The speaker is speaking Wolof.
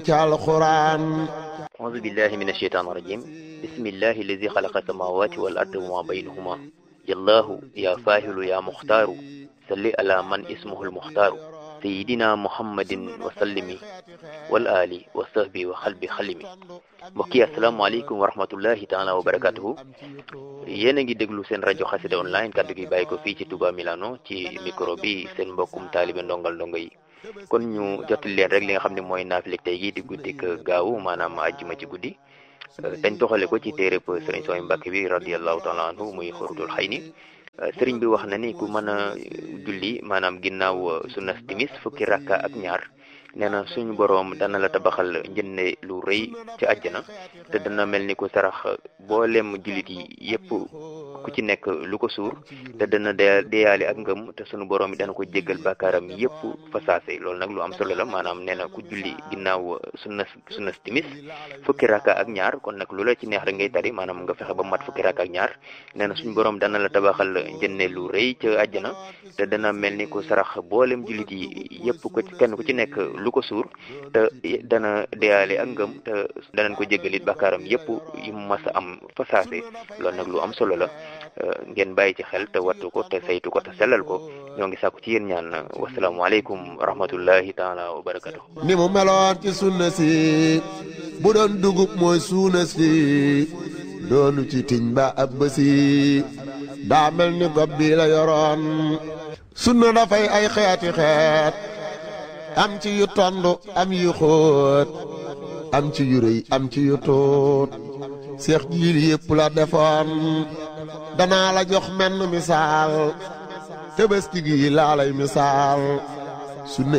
ci alxuraan. أعوذ بالله من الشيطان الرجيم بسم الله الذي خلق السماوات والأرض وما بينهما يا الله يا فاهل يا مختار صل على من اسمه المختار سيدنا محمد وسلم والآل والصحبه وخلب خلمي mbokk yi asalaamaaleykum wa rahmatullahi taala wa barakatuhu yéen a ngi déglu seen rajo xasida online kaddu gi bàyyi ko fii ci Touba Milano ci micro bi seen mbokkum taalibe ndongal ndongo yi kon ñu jottali leen rek li nga xam ne mooy naafileg tey gi di guddik gaawu maanaam àjjuma ci guddi dañ toxale ko ci téereb sëriñ Sooy Mbàkke bi radiallahu taala anhu muy xurutul xay ni sëriñ bi wax na ni ku mën a julli maanaam ginnaaw sunnas timis fukki rakka ak ñaar nee na suñu boroom dana la tabaxal njënne lu rëy ci àjjana te dana mel ni ku sarax boolem jullit yi yépp ku ci nekk lu ko suur te dana deyaale ak ngëm te suñu boroom yi dana ko jéggal bàkkaaram yépp fa saase loolu nag lu am solo la maanaam nee na ku julli ginnaaw sunnas timis fukki rakka ak ñaar kon nag lu la ci neex rek ngay tari maanaam nga fexe ba mat fukki rakka ak ñaar nee na suñu boroom dana la tabaxal njënne lu rëy ci àjjana te dana mel ni ku sarax boolem jullit yi yépp ko kenn ku ci nekk lu ko suur te dana deyaale ak ngëm te danañ ko jéggalit bàkkaaram yépp yu mas a am fa saase loolu nag lu am solo la ngeen bàyyi ci xel te wattu ko te saytu ko te sellal ko ñoo ngi sàkku ci yéen ñaan wasalaamualeykum wa rahmatullahi taala wa barakatuh ni mu meloon ci sunna si bu doon dugub mooy suuna si doonu ci tiñ ba ab bësi daa mel ni gob bi la yoroon sunna dafay ay xeeti xeet am ci yu tondu am yu xóot am ci yu rëy am ci yu tuut seex jiil yépp la defoon danaa la jox menn misaal Tabaski gi laa lay misaal sunna